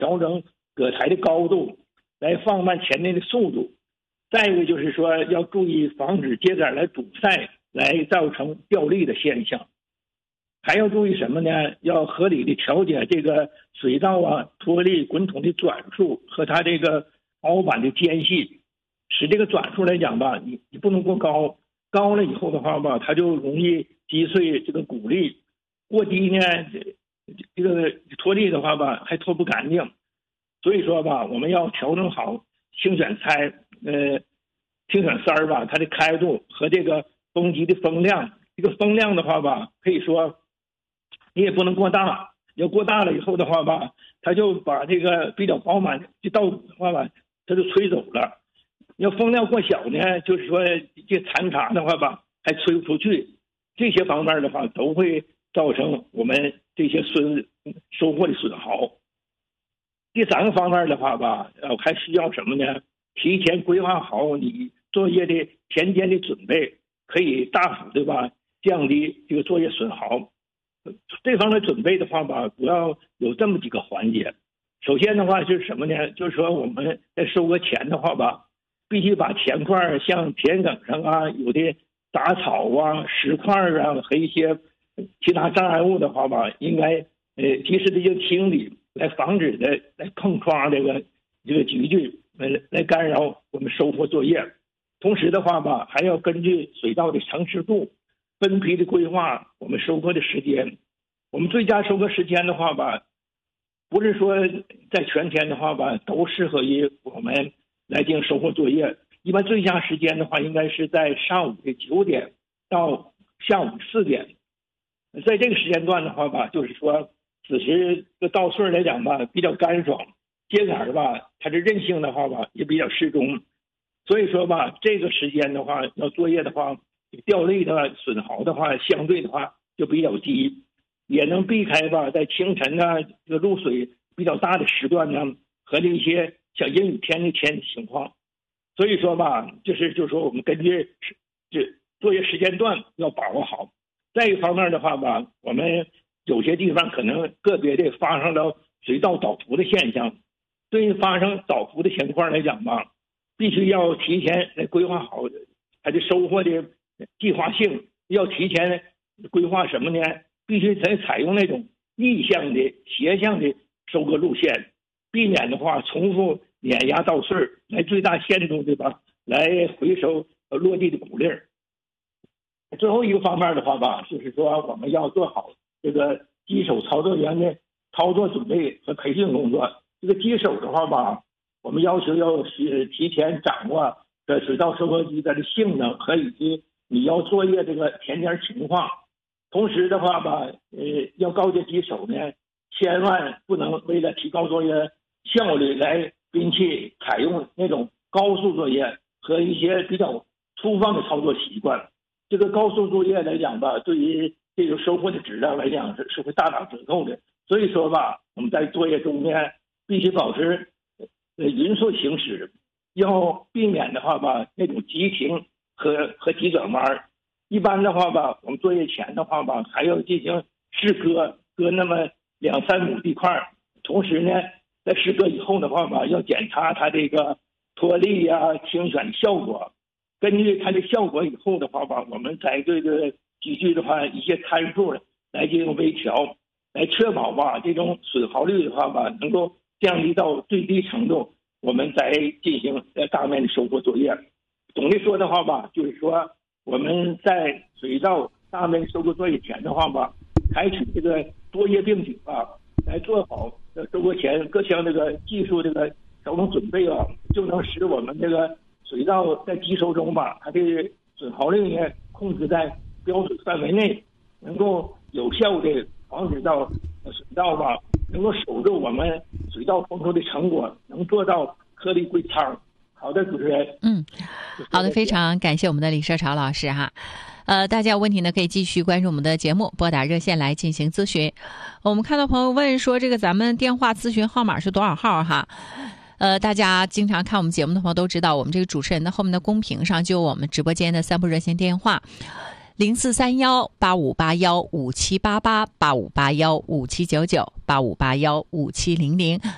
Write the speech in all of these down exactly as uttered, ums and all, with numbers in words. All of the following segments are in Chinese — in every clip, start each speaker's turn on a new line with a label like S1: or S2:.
S1: 调整搁台的高度，来放慢前进的速度。再一个就是说要注意防止秸秆来堵塞，来造成掉力的现象。还要注意什么呢？要合理的调节这个水道啊脱力滚筒的转速和它这个凹板的间隙，使这个转速来讲吧，你你不能过高，高了以后的话吧，它就容易击碎这个骨力；过低呢，这个脱力的话吧，还脱不干净。所以说吧，我们要调整好清选塞，呃，清选塞儿吧，它的开度和这个风机的风量。这个风量的话吧，可以说你也不能过大，要过大了以后的话吧，它就把这个比较饱满的稻谷的话吧，它就吹走了。要风量过小呢，就是说这残渣的话吧，还吹不出去。这些方面的话，都会造成我们这些损收获的损耗。第三个方面的话吧，呃，还需要什么呢？提前规划好你作业的田间的准备，可以大幅的吧降低这个作业损耗。这方面准备的话吧，主要有这么几个环节。首先的话就是什么呢？就是说我们在收割前的话吧，必须把田块像田埂上啊有的杂草啊、石块啊和一些其他障碍物的话吧，应该呃及时的就清理，来防止的来碰撞这个这个集聚，来来干扰我们收获作业。同时的话吧，还要根据水稻的成熟度分批的规划我们收割的时间。我们最佳收割时间的话吧，不是说在全天的话吧都适合于我们来进行收获作业。一般最佳时间的话，应该是在上午的九点到下午四点。在这个时间段的话吧，就是说此时这稻穗来讲吧比较干爽，秸秆吧它的韧性的话吧也比较适中。所以说吧，这个时间的话要作业的话，掉力的损耗的话相对的话就比较低，也能避开吧在清晨呢这个露水比较大的时段呢和这些小阴雨天的天情况。所以说吧，就是就是说我们根据这作业时间段要把握好。再一方面的话吧，我们有些地方可能个别的发生了水稻倒伏的现象，对于发生倒伏的情况来讲吧，必须要提前来规划好它的收获的计划性，要提前规划什么呢？必须采采用那种逆向的斜向的收割路线，避免的话重复碾压稻穗，来最大限度的吧来回收落地的谷粒。最后一个方面的话吧，就是说我们要做好这个机手操作员的操作准备和培训工作。这个机手的话吧，我们要求要提前掌握这水稻收割机它的性能和以及你要作业这个田间情况。同时的话吧，呃，要告诫机手呢，千万不能为了提高作业效率来摒弃采用那种高速作业和一些比较粗放的操作习惯。这个高速作业来讲吧，对于这个收获的质量来讲是是会大打折扣的。所以说吧，我们在作业中呢，必须保持呃匀速行驶，要避免的话吧那种急停和和急转弯。一般的话吧，我们作业前的话吧，还要进行试割，割那么两三亩地块。同时呢，在试割以后的话吧，要检查它这个脱力呀、清选的效果。根据它的效果以后的话吧，我们在这个集聚的话一些参数来进行微调，来确保吧这种损耗率的话吧能够降低到最低程度，我们再进行大面积收获作业。总的说的话吧，就是说我们在水稻大面积收割作业前的话吧，采取这个多叶并举啊，来做好收割前各项这个技术这个调整准备啊，就能使我们这个水稻在集收中吧，它的损耗率呢控制在标准范围内，能够有效的防止到水稻吧能够守住我们水稻丰收的成果，能做到颗粒归仓。好的，主持人。
S2: 嗯，好的，非常感谢我们的李社潮老师哈。呃，大家有问题呢可以继续关注我们的节目，拨打热线来进行咨询。我们看到朋友问说，这个咱们电话咨询号码是多少号哈？呃，大家经常看我们节目的朋友都知道，我们这个主持人的后面的公屏上就有我们直播间的三部热线电话：零四三幺八五八幺五七八八、八五八幺五七九九、八五八幺五七零零。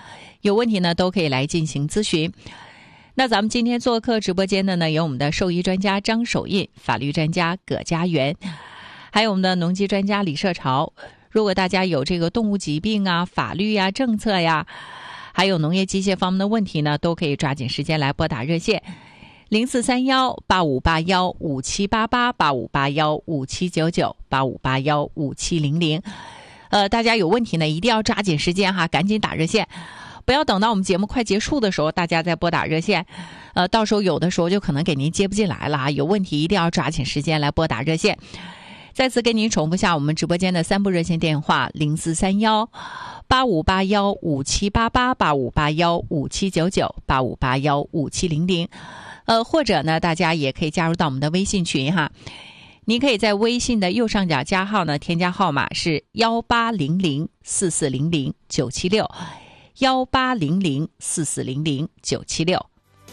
S2: 有问题呢都可以来进行咨询。那咱们今天做客直播间的呢，有我们的兽医专家张守印，法律专家葛家园，还有我们的农机专家李社潮。如果大家有这个动物疾病啊、法律呀、政策呀，还有农业机械方面的问题呢，都可以抓紧时间来拨打热线零四三幺八五八幺五七八八八五八幺五七九九八五八幺五七零零。呃，大家有问题呢，一定要抓紧时间哈，赶紧打热线，不要等到我们节目快结束的时候，大家再拨打热线。呃，到时候有的时候就可能给您接不进来了啊，有问题一定要抓紧时间来拨打热线。再次跟您重复下我们直播间的三部热线电话：零四三幺八五八幺五七八八八五八幺五七九九八五八幺五七零零。呃，或者呢，大家也可以加入到我们的微信群哈。您可以在微信的右上角加号呢，添加号码是幺八零零四四零零九七六，幺八零零四四零零九七六。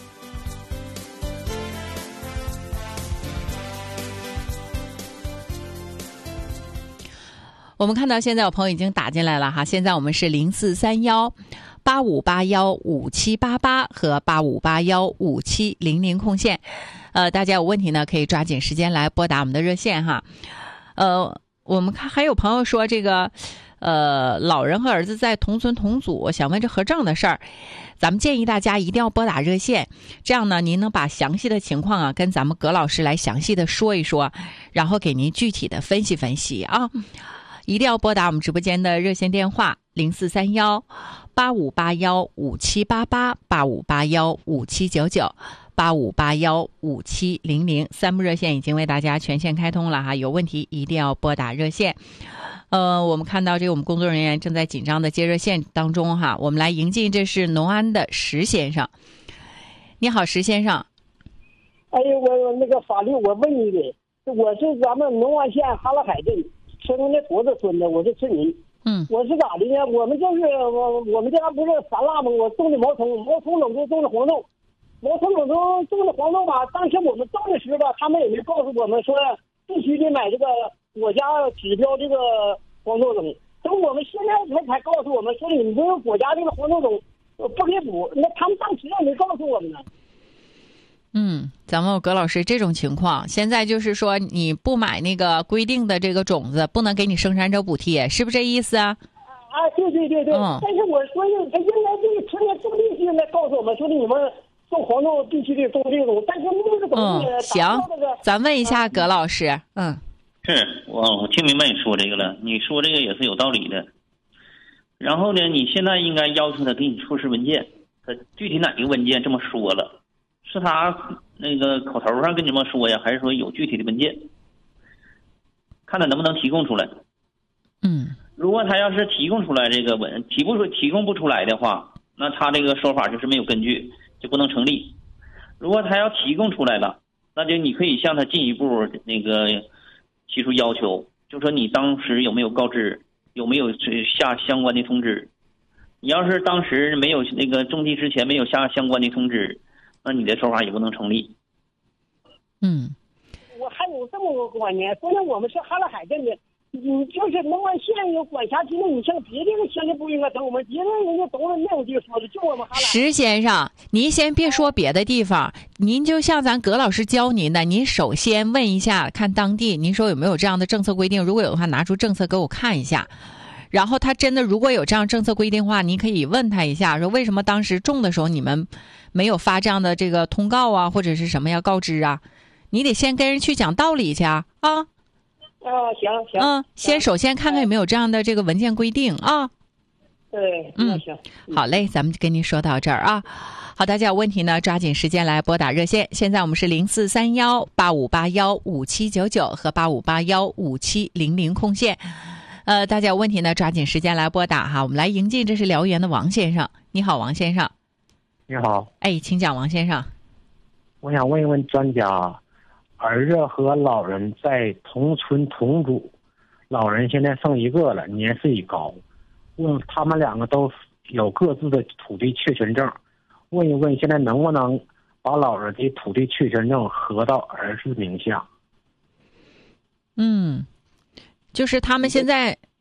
S2: 我们看到现在有朋友已经打进来了哈，现在我们是零四三幺八五八幺五七八八和八五八幺五七零零空线，呃，大家有问题呢，可以抓紧时间来拨打我们的热线哈。呃，我们看还有朋友说这个，呃，老人和儿子在同村同组，想问这合证的事儿，咱们建议大家一定要拨打热线，这样呢，您能把详细的情况啊跟咱们葛老师来详细的说一说，然后给您具体的分析分析啊。一定要拨打我们直播间的热线电话零四三幺八五八幺五七八八八五八幺五七九九八五八幺五七零零，三部热线已经为大家全线开通了哈，有问题一定要拨打热线。呃，我们看到这个我们工作人员正在紧张的接热线当中哈，我们来迎进，这是农安的石先生。你好，石先生。
S3: 哎，我那个法律我问你的，我是咱们农安县哈拉海镇村的坨子村的，我是村民。
S2: 嗯，
S3: 我是咋的呢？我们就是我我们家不是撒辣吗？我种的毛葱，毛葱冷中种的黄豆，毛葱冷中种的黄豆吧。当时我们种的时候吧，他们也没告诉我们说必须得买这个国家指标这个黄豆种。等我们现在才才告诉我们说你们这个国家这个黄豆种不给补，那他们当时也没告诉我们呢。
S2: 嗯，咱们葛老师这种情况，现在就是说你不买那个规定的这个种子，不能给你生产者补贴，是不是这意思啊？
S3: 啊，对对对对。嗯。但是我说应该这个村里种地应该告诉我们说你们种黄豆必须得种这种，但是那个东西、
S2: 嗯、行，咱问一下葛老师。嗯，
S4: 是我我听明白你说这个了，你说这个也是有道理的。然后呢，你现在应该要求他给你出示文件，他具体哪个文件这么说了？是他那个口头上跟你们说呀，还是说有具体的文件？看他能不能提供出来。
S2: 嗯，
S4: 如果他要是提供出来这个文，提不出提供不出来的话，那他这个说法就是没有根据，就不能成立。如果他要提供出来了，那就你可以向他进一步那个提出要求，就说你当时有没有告知，有没有下相关的通知。你要是当时没有那个种地之前没有下相关的通知，那你的说法也不能成立。
S2: 嗯，
S3: 我还有这么个观念，虽然我们是哈拉海镇的，你就是农安县有管辖区的，你像别的乡里不应该等我们，别的人家都是那种地说的，就我们哈拉。
S2: 石先生，您先别说别的地方，您就像咱葛老师教您的，您首先问一下，看当地，您说有没有这样的政策规定？如果有的话，拿出政策给我看一下。然后他真的如果有这样政策规定的话，你可以问他一下，说为什么当时种的时候你们没有发这样的这个通告啊，或者是什么要告知啊？你得先跟人去讲道理去啊！啊，
S3: 啊行行，
S2: 嗯，先首先看看有没有这样的这个文件规定啊。
S3: 对，
S2: 嗯，
S3: 行，
S2: 好嘞，咱们跟您说到这儿啊。好，大家有问题呢，抓紧时间来拨打热线。现在我们是零四三幺八五八幺五七九九和八五八幺五七零零空线。呃，大家有问题呢，抓紧时间来拨打哈。我们来迎进，这是辽源的王先生。你好，王先生。
S5: 你好。
S2: 哎，请讲，王先生。
S5: 我想问一问专家，儿子和老人在同村同住，老人现在剩一个了，年事已高，问他们两个都有各自的土地确权证，问一问现在能不能把老人的土地确权证合到儿子名下？
S2: 嗯。就是他们现在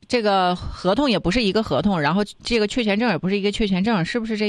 S2: 这个合同也不是一个合同，然后这个确权证也不是一个确权证，是不是这